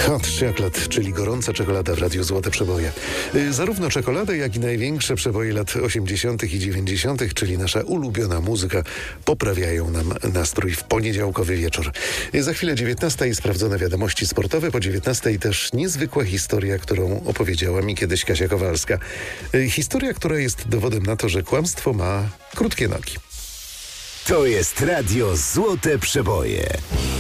Hot Chocolate, czyli gorąca czekolada w Radiu Złote Przeboje. Zarówno czekoladę, jak i największe przeboje lat 80. i 90., czyli nasza ulubiona muzyka, poprawiają nam nastrój w poniedziałkowy wieczór. Za chwilę 19 i sprawdzone wiadomości sportowe, po 19 też niezwykła historia, którą opowiedziała mi kiedyś Kasia Kowalska. Historia, która jest dowodem na to, że kłamstwo ma krótkie nogi. To jest Radio Złote Przeboje.